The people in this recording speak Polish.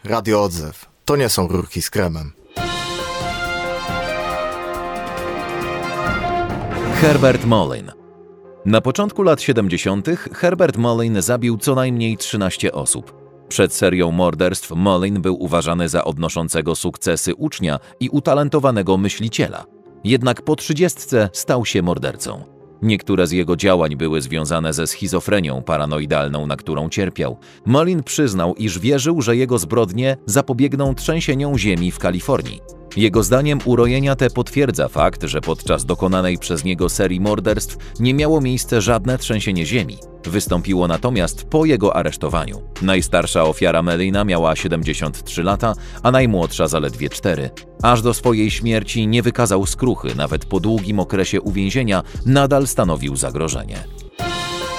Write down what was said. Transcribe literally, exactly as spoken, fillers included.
Radio Odzew. To nie są rurki z kremem. Herbert Mullin. Na początku lat siedemdziesiątych Herbert Mullin zabił co najmniej trzynaście osób. Przed serią morderstw Mullin był uważany za odnoszącego sukcesy ucznia i utalentowanego myśliciela. Jednak po trzydziestce stał się mordercą. Niektóre z jego działań były związane ze schizofrenią paranoidalną, na którą cierpiał. Mullin przyznał, iż wierzył, że jego zbrodnie zapobiegną trzęsieniom ziemi w Kalifornii. Jego zdaniem urojenia te potwierdza fakt, że podczas dokonanej przez niego serii morderstw nie miało miejsca żadne trzęsienie ziemi. Wystąpiło natomiast po jego aresztowaniu. Najstarsza ofiara Mullina miała siedemdziesiąt trzy lata, a najmłodsza zaledwie cztery. Aż do swojej śmierci nie wykazał skruchy, nawet po długim okresie uwięzienia nadal stanowił zagrożenie.